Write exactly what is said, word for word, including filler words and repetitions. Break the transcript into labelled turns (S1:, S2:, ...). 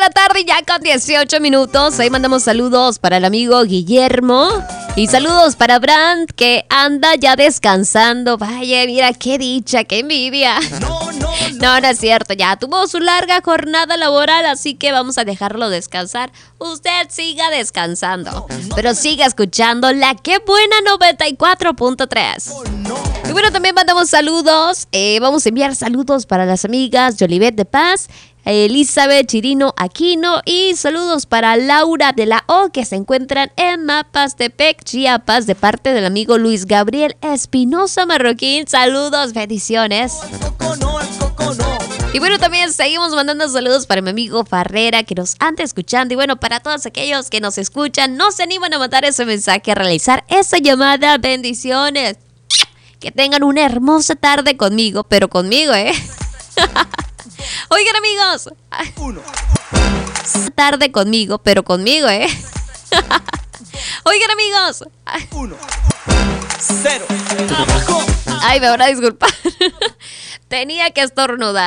S1: la tarde ya con dieciocho minutos. Ahí mandamos saludos para el amigo Guillermo. Y saludos para Brand, que anda ya descansando. Vaya, mira, qué dicha, qué envidia. No, no, no. No, no es cierto. Ya tuvo su larga jornada laboral, así que vamos a dejarlo descansar. Usted siga descansando, pero siga escuchando la que buena noventa y cuatro punto tres. Y bueno, también mandamos saludos. Eh, vamos a enviar saludos para las amigas Jolivet de Paz, Elizabeth Chirino Aquino, y saludos para Laura de la O, que se encuentran en Mapastepec, Chiapas, de parte del amigo Luis Gabriel Espinosa Marroquín. Saludos, bendiciones. Y bueno, también seguimos mandando saludos para mi amigo Farrera, que nos anda escuchando. Y bueno, para todos aquellos que nos escuchan, no se animan a mandar ese mensaje, a realizar esa llamada. Bendiciones. Que tengan una hermosa tarde conmigo, pero conmigo, ¿eh? Oigan, amigos. Uno. Tarde conmigo, pero conmigo, ¿eh? Oigan, amigos. Uno. Cero. Abajo. Ay, me van a disculpar. Tenía que estornudar.